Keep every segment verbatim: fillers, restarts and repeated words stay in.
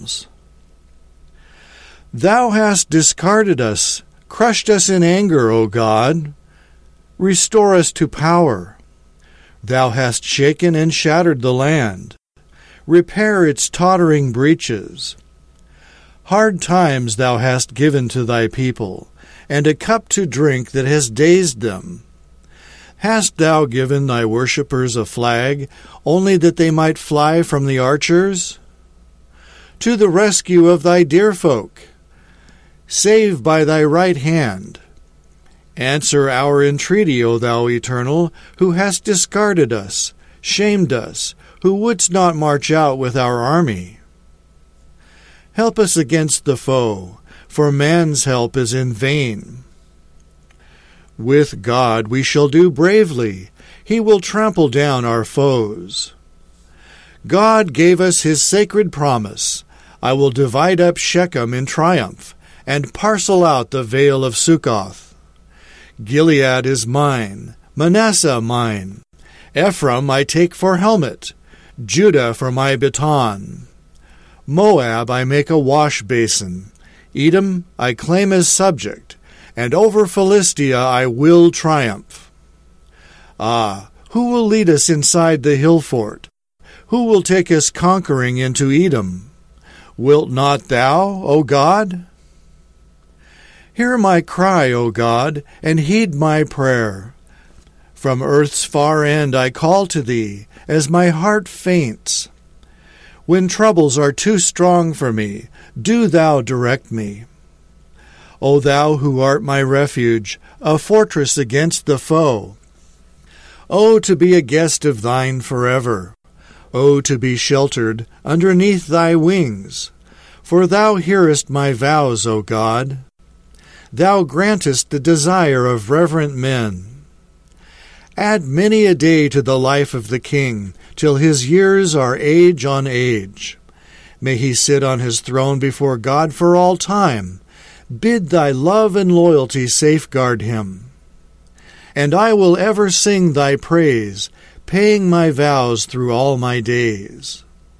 Psalms. Thou hast discarded us, crushed us in anger, O God. Restore us to power. Thou hast shaken and shattered the land. Repair its tottering breaches. Hard times thou hast given to thy people, and a cup to drink that has dazed them. Hast thou given thy worshippers a flag, only that they might fly from the archers? To the rescue of thy dear folk, save by thy right hand. Answer our entreaty, O thou Eternal, who hast discarded us, shamed us, who wouldst not march out with our army. Help us against the foe, for man's help is in vain. With God we shall do bravely. He will trample down our foes. God gave us his sacred promise. I will divide up Shechem in triumph, and parcel out the vale of Succoth. Gilead is mine, Manasseh mine. Ephraim I take for helmet, Judah for my baton. Moab I make a wash basin, Edom I claim as subject, and over Philistia I will triumph. Ah, who will lead us inside the hill fort? Who will take us conquering into Edom? Wilt not thou, O God? Hear my cry, O God, and heed my prayer. From earth's far end I call to thee, as my heart faints. When troubles are too strong for me, do thou direct me. O thou who art my refuge, a fortress against the foe. O to be a guest of thine forever. O to be sheltered underneath thy wings. For thou hearest my vows, O God. Thou grantest the desire of reverent men. Add many a day to the life of the king, till his years are age on age. May he sit on his throne before God for all time. Bid thy love and loyalty safeguard him. And I will ever sing thy praise, paying my vows through all my days.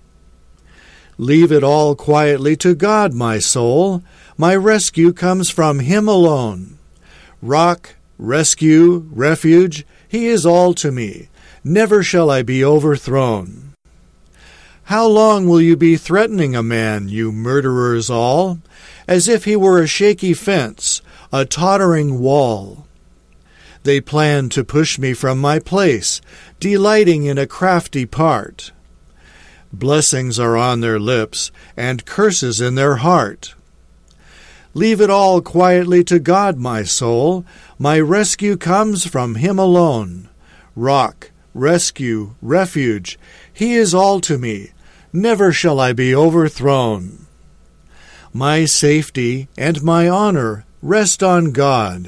Leave it all quietly to God, my soul. My rescue comes from him alone. Rock, rescue, refuge, he is all to me. Never shall I be overthrown. How long will you be threatening a man, you murderers all, as if he were a shaky fence, a tottering wall? They plan to push me from my place, delighting in a crafty part. Blessings are on their lips, and curses in their heart. Leave it all quietly to God, my soul. My rescue comes from him alone. Rock, rescue, refuge, he is all to me. Never shall I be overthrown. My safety and my honor rest on God.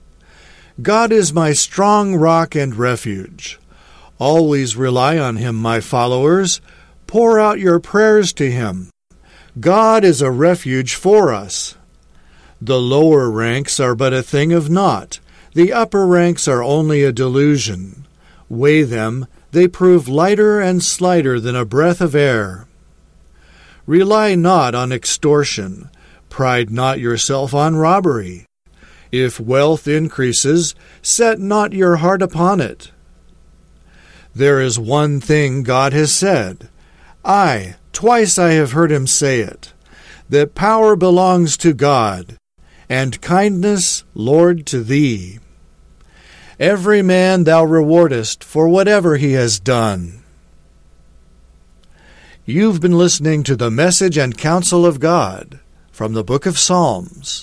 God is my strong rock and refuge. Always rely on him, my followers. Pour out your prayers to him. God is a refuge for us. The lower ranks are but a thing of naught. The upper ranks are only a delusion. Weigh them, they prove lighter and slighter than a breath of air. Rely not on extortion. Pride not yourself on robbery. If wealth increases, set not your heart upon it. There is one thing God has said. Aye, twice I have heard him say it, that power belongs to God, and kindness, Lord, to thee. Every man thou rewardest for whatever he has done. You've been listening to the Message and Counsel of God from the Book of Psalms.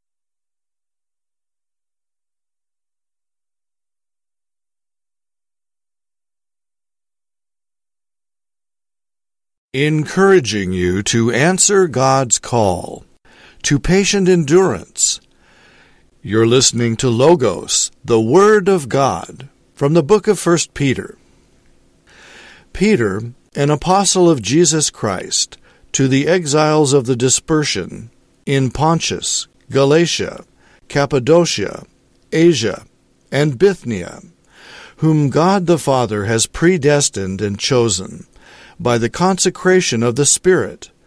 Encouraging you to answer God's call, to patient endurance. You're listening to Logos, the Word of God, from the book of First Peter. Peter, an apostle of Jesus Christ, to the exiles of the dispersion in Pontus, Galatia, Cappadocia, Asia, and Bithynia, whom God the Father has predestined and chosen, by the consecration of the Spirit,